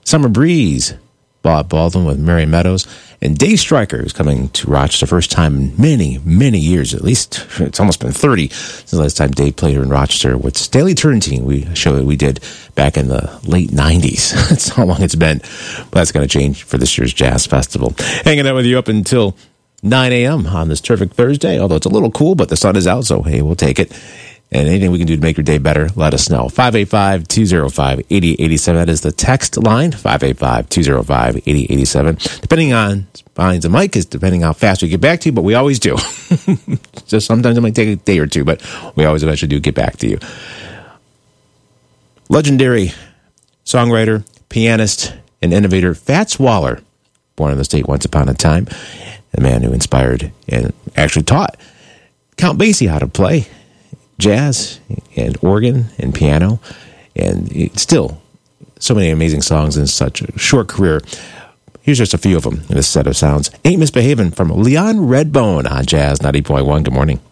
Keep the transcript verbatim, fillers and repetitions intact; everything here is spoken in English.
Summer Breeze, Bob Baldwin with Mary Meadows, and Dave Stryker, who's coming to Rochester first time in many, many years. At least it's almost been thirty since the last time Dave played here in Rochester with Staley Turrentine, we a show that we did back in the late nineties. That's how long it's been. But that's going to change for this year's Jazz Festival. Hanging out with you up until nine a.m. on this terrific Thursday, although it's a little cool, but the sun is out, so hey, we'll take it. And anything we can do to make your day better, let us know. five eight five, two oh five, eight eight eight seven. That is the text line, five eight five, two oh five, eight eight eight seven. Depending on, behind the mic is depending how fast we get back to you, but we always do. Just sometimes it might take a day or two, but we always eventually do get back to you. Legendary songwriter, pianist, and innovator Fats Waller, born in the state once upon a time, the man who inspired and actually taught Count Basie how to play jazz and organ and piano, and still so many amazing songs in such a short career. Here's just a few of them in this set of sounds. Ain't Misbehavin' from Leon Redbone on Jazz ninety point one. Good morning.